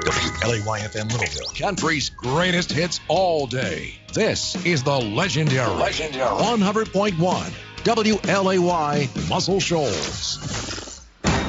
WLAY-FM Littleville, country's greatest hits all day. This is the legendary 100.1 WLAY Muscle Shoals.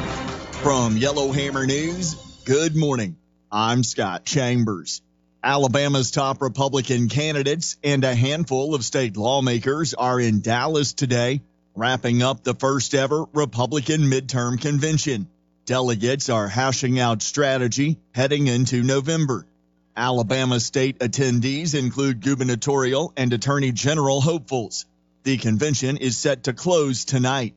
From Yellowhammer News, good morning. I'm Scott Chambers. Alabama's top Republican candidates and a handful of state lawmakers are in Dallas today, wrapping up the first ever Republican midterm convention. Delegates are hashing out strategy heading into November. Alabama state attendees include gubernatorial and attorney general hopefuls. The convention is set to close tonight.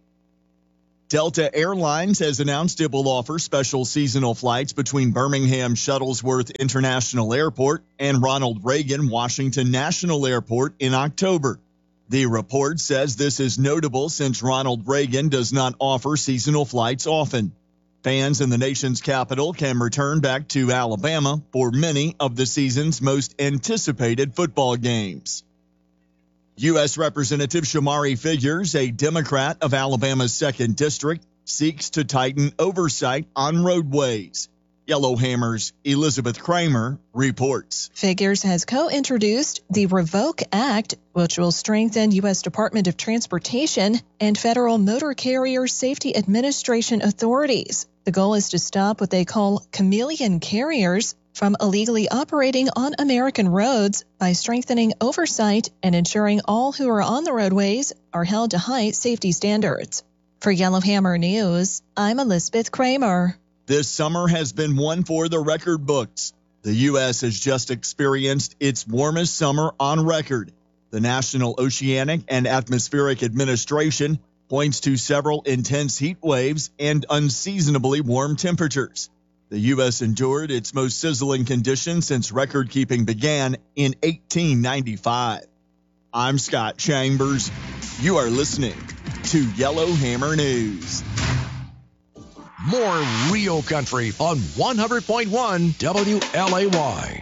Delta Airlines has announced it will offer special seasonal flights between Birmingham Shuttlesworth International Airport and Ronald Reagan Washington National Airport in October. The report says this is notable since Ronald Reagan does not offer seasonal flights often. Fans in the nation's capital can return back to Alabama for many of the season's most anticipated football games. U.S. Representative Shamari Figures, a Democrat of Alabama's 2nd District, seeks to tighten oversight on roadways. Yellowhammer's Elizabeth Kramer reports. Figures has co-introduced the Revoke Act, which will strengthen U.S. Department of Transportation and Federal Motor Carrier Safety Administration authorities. The goal is to stop what they call chameleon carriers from illegally operating on American roads by strengthening oversight and ensuring all who are on the roadways are held to high safety standards. For Yellowhammer News, I'm Elizabeth Kramer. This summer has been one for the record books. The U.S. has just experienced its warmest summer on record. The National Oceanic and Atmospheric Administration points to several intense heat waves and unseasonably warm temperatures. The U.S. endured its most sizzling conditions since record-keeping began in 1895. I'm Scott Chambers. You are listening to Yellowhammer News. More real country on 100.1 WLAY.